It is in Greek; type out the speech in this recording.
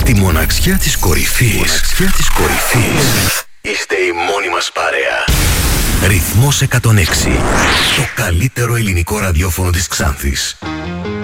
Στη μοναξιά της κορυφής. Είστε η μόνη μας παρέα. Ρυθμός 106. Το καλύτερο ελληνικό ραδιόφωνο της Ξάνθης.